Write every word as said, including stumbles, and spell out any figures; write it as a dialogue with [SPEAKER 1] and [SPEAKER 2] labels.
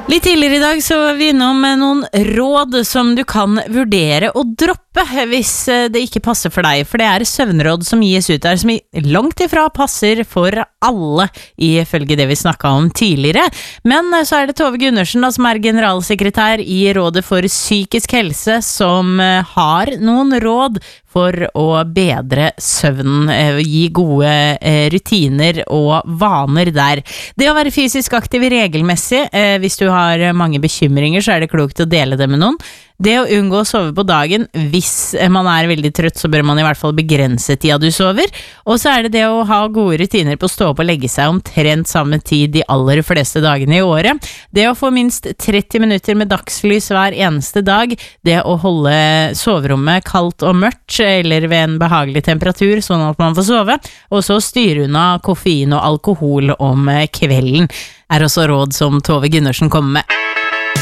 [SPEAKER 1] Litt tidligere i dag så var vi innom noen råd som du kan vurdere å droppe hvis det ikke passer for deg, for det er søvnråd som gis ut der som langt ifra passer for alle, ifølge det vi snakket om tidligere. Men så er det Tove Gundersen da, som er generalsekretær i Rådet for psykisk helse, som har noen råd for å bedre søvnen, gi gode rutiner og vaner der. Det å være fysisk aktiv regelmessig, hvis du har mange bekymringer, så er det klokt å dele det med noen. Det å unngå å sove på dagen, hvis man er veldig trøtt, så bør man i hvert fall begrense tida du sover. Og så er det det å ha gode rutiner på å stå opp og legge seg omtrent samme tid de aller fleste dagene i året. Det å få minst tretti minutter med dagslys hver eneste dag. Det å holde soverommet kaldt og mørkt, eller ved en behagelig temperatur, sånn at man får sove. Og så styre unna koffein og alkohol om kvelden, er også råd som Tove Gundersen kommer med.